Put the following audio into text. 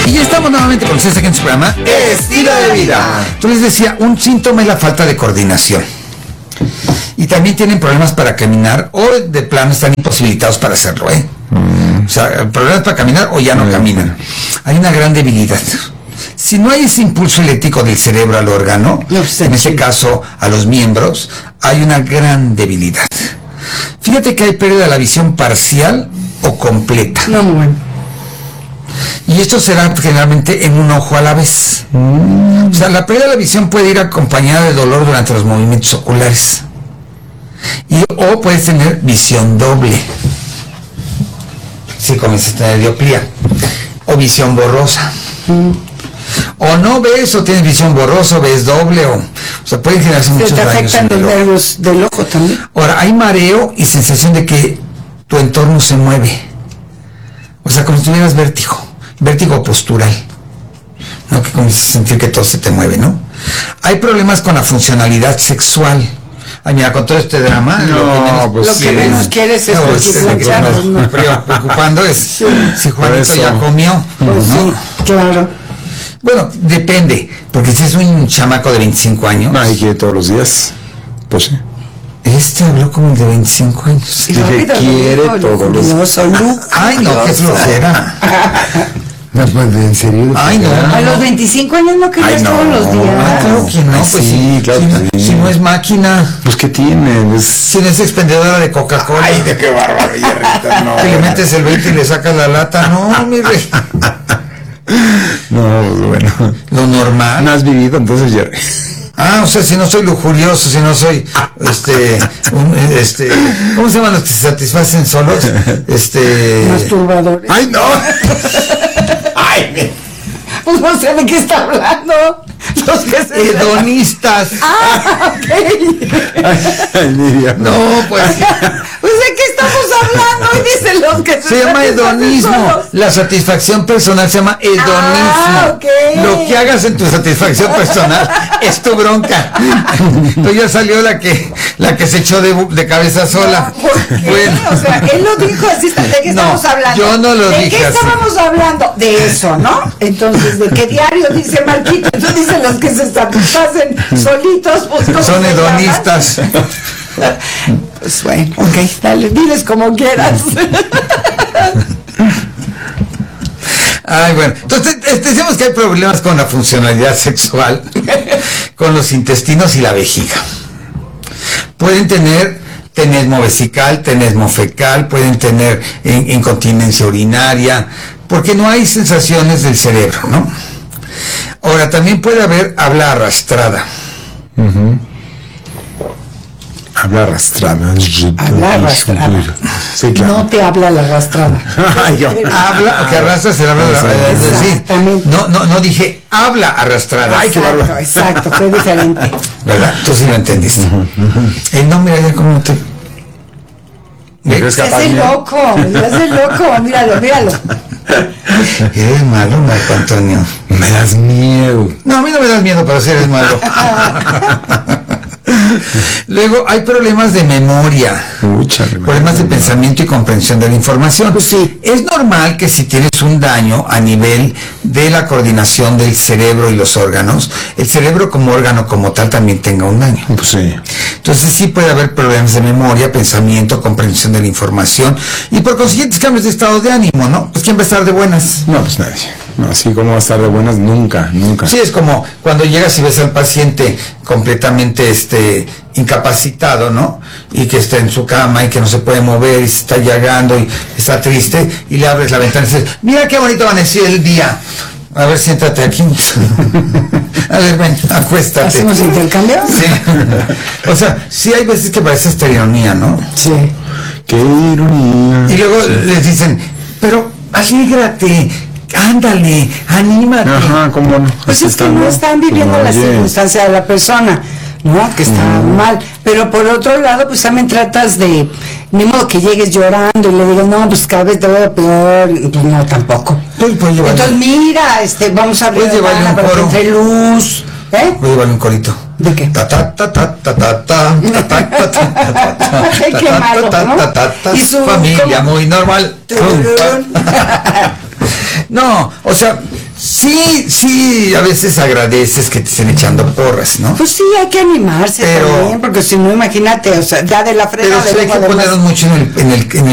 Y ya estamos nuevamente con ustedes aquí en su programa Estilo de Vida. Yo les decía, un síntoma es la falta de coordinación. Y también tienen problemas para caminar o de plano están imposibilitados para hacerlo, O sea, problemas para caminar o ya no caminan. Hay una gran debilidad. Si no hay ese impulso eléctrico del cerebro al órgano, en este caso a los miembros, hay una gran debilidad. Fíjate que hay pérdida de la visión parcial o completa. No, muy bueno. Y esto será generalmente en un ojo a la vez. O sea, la pérdida de la visión puede ir acompañada de dolor durante los movimientos oculares. O puedes tener visión doble. Si comienzas a tener dioptría. O visión borrosa. O no ves o tienes visión borrosa, o ves doble, o sea, pueden generarse muchos daños. Te afectan los nervios del ojo también. Ahora, hay mareo y sensación de que tu entorno se mueve. O sea, como si tuvieras vértigo postural, ¿no? Que comienzas a sentir que todo se te mueve, ¿no? Hay problemas con la funcionalidad sexual. Ay, mira, con todo este drama, lo que menos quieres es preocupando es si Juanito ya comió, pues ¿no? Sí, claro. Bueno, depende, porque si es un chamaco de 25 años. No, y quiere todos los días. Pues sí. Este habló como el de 25 años. Dije, quiere todos los días. Ay, no, qué flojera. No, pues, ¿en serio? Ay, no. A los 25 años no querías todos los días. Ah, claro que no, pues sí, claro que sí. Si no es máquina. Pues, ¿qué tiene? Si no es expendedora de Coca-Cola. Ay, de qué bárbaro, Rita, no. Que le metes el 20 y le sacas la lata. No, mi rey. No, bueno. Lo normal. No has vivido, entonces, Jerry. Ah, o sea, si no soy lujurioso, si no soy, ¿cómo se llaman los que se satisfacen solos? Masturbadores. ¡Ay, no! ¡Ay! Pues no sé de qué está hablando. Los que se Hedonistas. ok. Ay, Miriam. No, pues. Pues de qué estamos hablando. Y dicen los que Se llama hedonismo. La satisfacción personal se llama hedonismo. Okay. Lo que hagas en tu satisfacción personal es tu bronca. Entonces ya salió la que se echó de cabeza sola. No, ¿por qué? Bueno. O sea, él lo dijo así. ¿De qué estamos hablando? Yo no lo dije ¿De qué así. estábamos hablando? De eso, ¿no? Entonces, ¿de qué diario dice Marquito? Entonces dicen los que se satisfacen solitos, pues ¿cómo Son se hedonistas. Pues bueno, ok, dale, diles como quieras. Ay, bueno, entonces decimos que hay problemas con la funcionalidad sexual, con los intestinos y la vejiga. Pueden tener tenesmo vesical, tenesmo fecal, pueden tener incontinencia urinaria, porque no hay sensaciones del cerebro, ¿no? Ahora, también puede haber habla arrastrada. Habla arrastrada. Habla arrastrada. Sí, claro. No te habla la arrastrada. Ay, yo. Habla, que arrastra se habla. Exactamente. No dije habla arrastrada. Ay, qué bárbaro. Exacto, fue diferente. ¿Verdad? Tú sí lo entendiste. No, mira, ya como te... Es el loco, míralo. Eres malo, Marco Antonio. Me das miedo. No, a mí no me das miedo, pero sí eres malo. Luego hay problemas de memoria, problemas de pensamiento y comprensión de la información. Pues sí. Es normal que si tienes un daño a nivel de la coordinación del cerebro y los órganos, el cerebro como órgano como tal también tenga un daño. Pues sí. Entonces sí puede haber problemas de memoria, pensamiento, comprensión de la información y por consiguiente cambios de estado de ánimo, ¿no? Pues ¿quién va a estar de buenas? No, pues nadie. No, así como va a estar de buenas, nunca. Sí, es como cuando llegas y ves al paciente completamente incapacitado, ¿no? Y que está en su cama y que no se puede mover y se está llagando y está triste y le abres la ventana y dices, mira qué bonito amaneció el día. A ver, siéntate aquí. A ver, ven, acuéstate. ¿Hacemos intercambio? Sí. O sea, sí hay veces que parece esta ironía, ¿no? Sí. Qué ironía. Y luego les dicen, pero alégrate, ándale, anímate. Ajá, ¿cómo no? Pues es que no están viviendo la circunstancia de la persona, ¿no? Que está mal. Pero por otro lado, pues también tratas de, ni modo que llegues llorando y le digas, no, pues cada vez te veo peor. Pues no, tampoco. Entonces, mira, vamos a abrir la ventana para que entre luz. Voy a llevarle un corito. ¿De qué? Qué malo, ¿no? Y su familia muy normal. No, o sea, Sí, a veces agradeces que te estén echando porras, ¿no? Pues sí, hay que animarse también, porque si no, imagínate, o sea, ya de la frena Pero sí hay que ponernos mucho en el